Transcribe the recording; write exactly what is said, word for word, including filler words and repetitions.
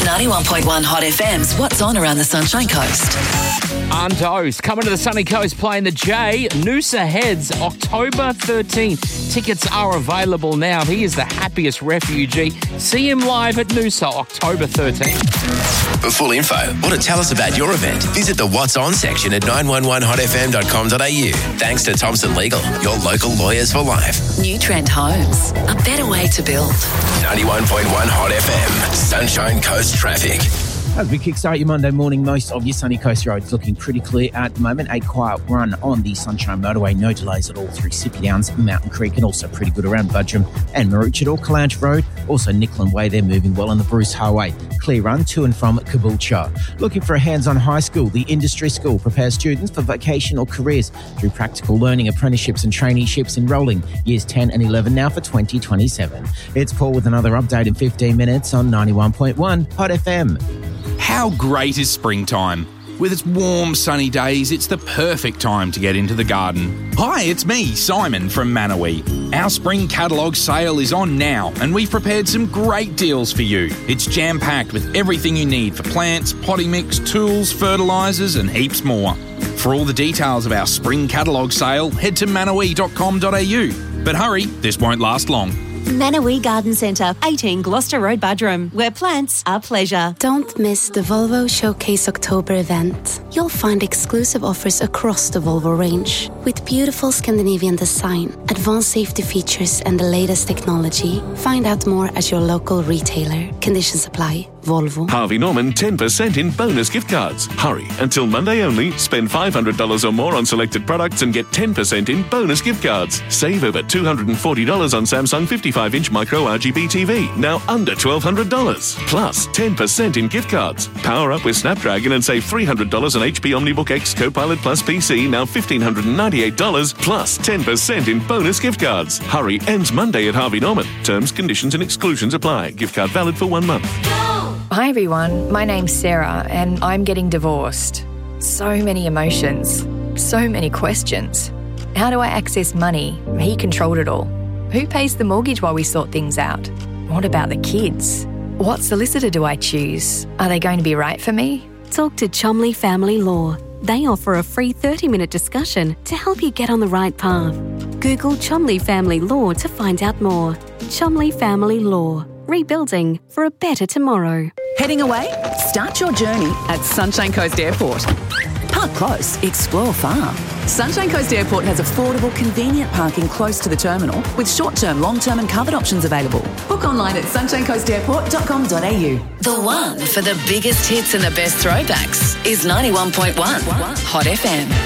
ninety-one point one Hot F M's What's On Around the Sunshine Coast. Undos coming to the sunny coast playing the J. Noosa heads October thirteenth. Tickets are available now. He is the happiest refugee. See him live at Noosa October thirteenth. For full info or to tell us about your event, visit the What's On section at nine one one hot f m dot com dot a u. Thanks to Thompson Legal, your local lawyers for life. New Trend Homes, a better way to build. ninety-one point one Hot F M, Sunshine Coast traffic. As we kickstart your Monday morning, most of your sunny coast roads looking pretty clear at the moment. A quiet run on the Sunshine Motorway, no delays at all through Sippy Downs, Mountain Creek, and also pretty good around Budrum and Maroochydore. Calanche Road, also Nickland Way, they're moving well on the Bruce Highway. Clear run to and from Caboolture. Looking for a hands-on high school, the Industry School prepares students for vocational careers through practical learning, apprenticeships and traineeships, enrolling years ten and eleven now for twenty twenty-seven. It's Paul with another update in fifteen minutes on ninety-one point one Hot F M. How great is springtime? With its warm, sunny days, it's the perfect time to get into the garden. Hi, it's me, Simon from Manawee. Our spring catalogue sale is on now, and we've prepared some great deals for you. It's jam-packed with everything you need for plants, potting mix, tools, fertilisers, and heaps more. For all the details of our spring catalogue sale, head to manawee dot com dot a u. But hurry, this won't last long. Manawee Garden Centre, eighteen Gloucester Road, Budrum, where plants are pleasure. Don't miss the Volvo Showcase October event. You'll find exclusive offers across the Volvo range. With beautiful Scandinavian design, advanced safety features and the latest technology. Find out more at your local retailer. Conditions apply. Volvo. Harvey Norman ten percent in bonus gift cards. Hurry, until Monday only. Spend five hundred dollars or more on selected products and get ten percent in bonus gift cards. Save over two hundred forty dollars on Samsung fifty-five inch micro R G B T V, now under twelve hundred dollars. Plus ten percent in gift cards. Power up with Snapdragon and save three hundred dollars on H P OmniBook X Copilot Plus P C, now one thousand five hundred ninety-eight dollars, plus ten percent in bonus gift cards. Hurry, ends Monday at Harvey Norman. Terms, conditions and exclusions apply. Gift card valid for one month. Hi everyone, my name's Sarah and I'm getting divorced. So many emotions, so many questions. How do I access money? He controlled it all. Who pays the mortgage while we sort things out? What about the kids? What solicitor do I choose? Are they going to be right for me? Talk to Chomley Family Law. They offer a free thirty minute discussion to help you get on the right path. Google Chomley Family Law to find out more. Chomley Family Law. Rebuilding for a better tomorrow. Heading away? Start your journey at Sunshine Coast Airport. Park close, explore far. Sunshine Coast Airport has affordable, convenient parking close to the terminal with short-term, long-term and covered options available. Book online at sunshine coast airport dot com dot a u. The one for the biggest hits and the best throwbacks is ninety-one point one Hot F M.